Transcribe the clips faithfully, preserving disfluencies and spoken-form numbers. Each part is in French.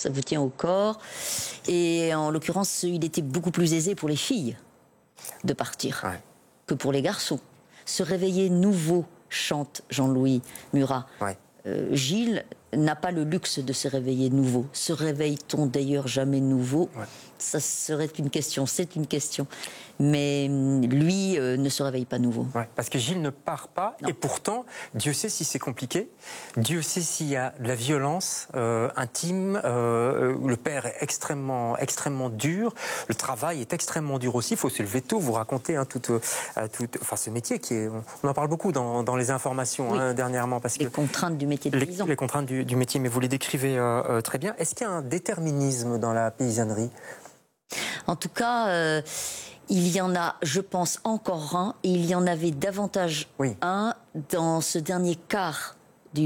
ça vous tient au corps. Et en l'occurrence, il était beaucoup plus aisé pour les filles de partir ouais. que pour les garçons. Se réveiller nouveau, chante Jean-Louis Murat. Ouais. Euh, Gilles n'a pas le luxe de se réveiller nouveau. Se réveille-t-on d'ailleurs jamais nouveau? Ouais. Ça serait une question, c'est une question. Mais lui euh, ne se réveille pas nouveau. Ouais, parce que Gilles ne part pas, non. Et pourtant, Dieu sait si c'est compliqué, Dieu sait s'il y a de la violence euh, intime, euh, le père est extrêmement, extrêmement dur, le travail est extrêmement dur aussi, il faut se lever tôt, vous racontez hein, tout, euh, tout, enfin, ce métier qui est, on en parle beaucoup dans, dans les informations oui. hein, dernièrement. Parce les que contraintes du métier de les, paysan. Les contraintes du, du métier, mais vous les décrivez euh, euh, très bien. Est-ce qu'il y a un déterminisme dans la paysannerie? En tout cas, euh, il y en a, je pense, encore un, et il y en avait davantage oui. un dans ce dernier quart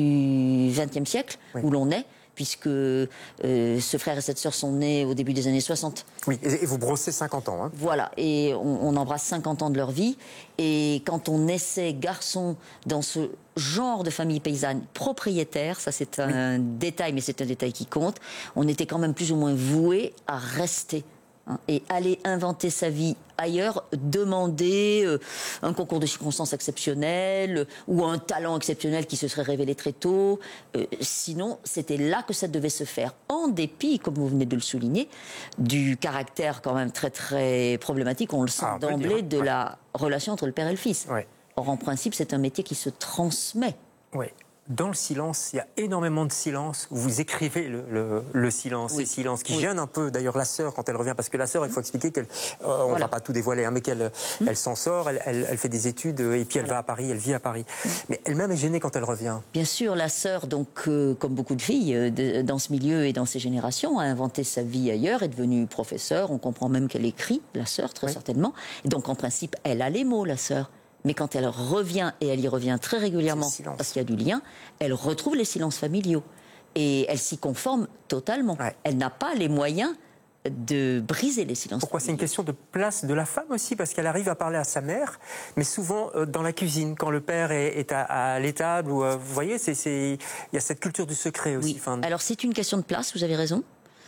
du vingtième siècle, oui. où l'on est, puisque euh, ce frère et cette sœur sont nés au début des années soixante. Oui, et vous brossez cinquante ans. Hein. Voilà, et on, on embrasse cinquante ans de leur vie, et quand on naissait garçon dans ce genre de famille paysanne propriétaire, ça c'est un oui. détail, mais c'est un détail qui compte, on était quand même plus ou moins voué à rester. Et aller inventer sa vie ailleurs, demander euh, un concours de circonstances exceptionnel euh, ou un talent exceptionnel qui se serait révélé très tôt. Euh, sinon, c'était là que ça devait se faire. En dépit, comme vous venez de le souligner, du caractère quand même très très problématique, on le sent ah, d'emblée, de ouais. la relation entre le père et le fils. Ouais. Or, en principe, c'est un métier qui se transmet. Oui. Dans le silence, il y a énormément de silence. Vous écrivez le, le, le silence, oui. ces silences qui oui. gênent un peu. D'ailleurs, la sœur, quand elle revient, parce que la sœur, il faut expliquer qu'elle, euh, on ne voilà. va pas tout dévoiler, hein, mais qu'elle mmh. elle s'en sort, elle, elle, elle fait des études et puis elle voilà. va à Paris, elle vit à Paris. Mmh. Mais elle-même est gênée quand elle revient. Bien sûr, la sœur, donc, euh, comme beaucoup de filles euh, de, dans ce milieu et dans ces générations, a inventé sa vie ailleurs, est devenue professeure. On comprend même qu'elle écrit, la sœur, très oui. certainement. Et donc, en principe, elle a les mots, la sœur. Mais quand elle revient, et elle y revient très régulièrement, parce qu'il y a du lien, elle retrouve les silences familiaux. Et elle s'y conforme totalement. Ouais. Elle n'a pas les moyens de briser les silences Pourquoi? familiaux. C'est une question de place de la femme aussi, parce qu'elle arrive à parler à sa mère, mais souvent euh, dans la cuisine, quand le père est, est à, à l'étable, ou euh, vous voyez, c'est, c'est... il y a cette culture du secret aussi. Oui. Enfin... Alors c'est une question de place, vous avez raison.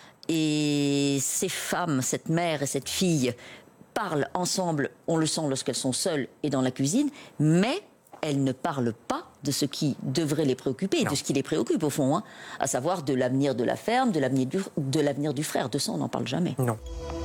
Et ces femmes, cette mère et cette fille, parlent ensemble, on le sent lorsqu'elles sont seules et dans la cuisine, mais elles ne parlent pas de ce qui devrait les préoccuper, non. de ce qui les préoccupe au fond, hein, à savoir de l'avenir de la ferme, de l'avenir du, de l'avenir du frère. De ça, on n'en parle jamais. Non.